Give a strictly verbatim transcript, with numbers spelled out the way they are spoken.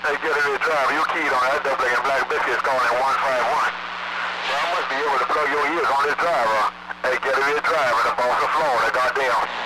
Hey, Getaway Driver, you keyed on that double and Black Biscuits calling at one five one. Well, I must be able to plug your ears on this driver. Hey, Getaway Driver, the boss of Florida, goddamn.